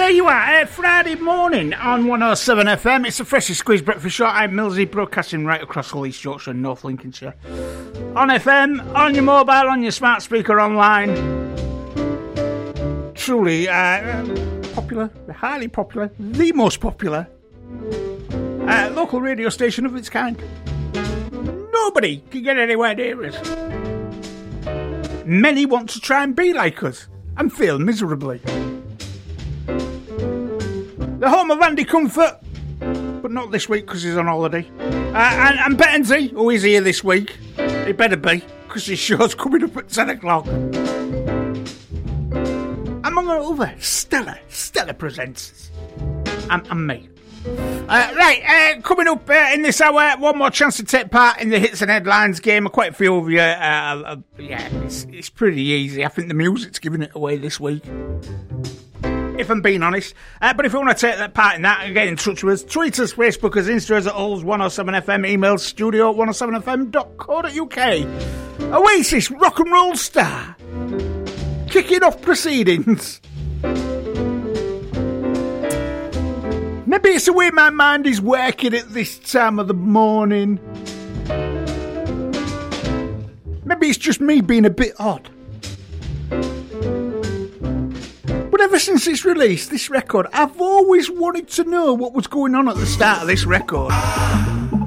there you are, Friday morning on 107 FM. It's the Freshly Squeezed Breakfast Show. I'm Millsy, broadcasting right across all East Yorkshire and North Lincolnshire. On FM, on your mobile, on your smart speaker, online. Truly popular, highly popular, the most popular local radio station of its kind. Nobody can get anywhere near us. Many want to try and be like us and fail miserably. The home of Andy Comfort, but not this week because he's on holiday. And Bettensy, who is here this week. He better be, because his show's coming up at 10 o'clock. Among other stellar presenters. And me. Coming up in this hour, one more chance to take part in the Hits and Headlines game. Quite a few of you, it's pretty easy. I think the music's giving it away this week, if I'm being honest. But if you want to take that part in that and get in touch with us, tweet us, Facebook us, Insta us at Alls107FM, email studio107fm.co.uk. Oasis rock and roll star, kicking off proceedings. Maybe it's the way my mind is working at this time of the morning. Maybe it's just me being a bit odd. But ever since it's released, this record, I've always wanted to know what was going on at the start of this record.